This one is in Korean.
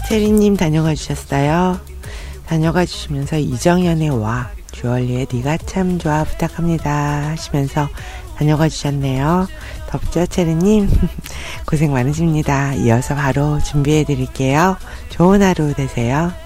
체리님 다녀가 주셨어요. 다녀가 주시면서 이정현의 와, 주얼리의 네가 참 좋아 부탁합니다 하시면서 다녀가 주셨네요. 덥죠 체리님? 고생 많으십니다. 이어서 바로 준비해 드릴게요. 좋은 하루 되세요.